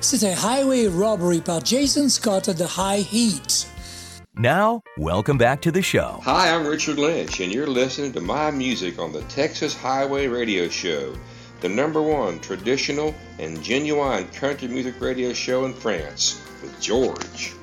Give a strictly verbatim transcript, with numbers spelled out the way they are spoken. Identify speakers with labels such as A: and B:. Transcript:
A: C'était Highway Robbery par Jason Scott of the High Heat.
B: Now, welcome back to the show.
C: Hi, I'm Richard Lynch, and you're listening to my music on the Texas Highway Radio Show, the number one traditional and genuine country music radio show in France, with George.